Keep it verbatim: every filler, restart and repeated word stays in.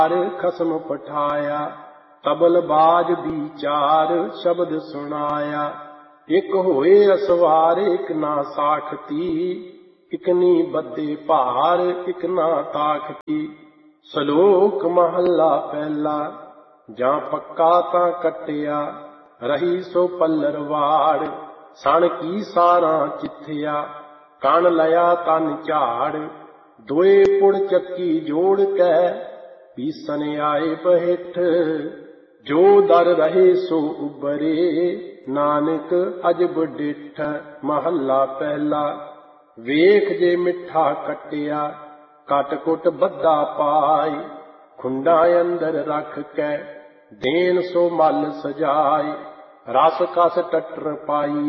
खसम पठाया, तबल बाज विचार शब्द सुनाया। एक होए असवार एक ना साखती, इकनी बदे भार इक ना ताखती। सलोक महला पहला, जां पक्का तां कटिया, रही सो पल्लरवाड़, सण की सारां चिथया, कण लया तन झाड़। दोए पुड़ चक्की जोड़ कै, पीसन आए बहिठ, जो दर रहे सो उबरे, नानक अजब डिठ। महला पहला, वेख जे मिठा कटिया, कट कुट बद्दा पाई, खुंडा अंदर रख कै, देन सो मल सजाई, रस कस टटर पाई।